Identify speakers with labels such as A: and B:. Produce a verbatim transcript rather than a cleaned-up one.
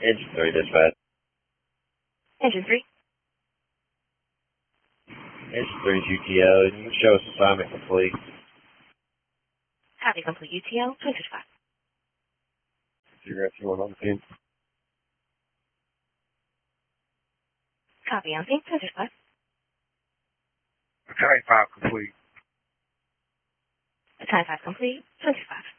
A: Engine three, dispatch.
B: Engine three.
A: Engine three's U T O, and you can show us assignment complete.
B: Copy complete U T O, twenty fifty-five.
A: Figure out if you want on the scene.
B: Copy on scene, twenty fifty-five.
C: Battalion five complete.
B: Battalion five complete, twenty fifty-five.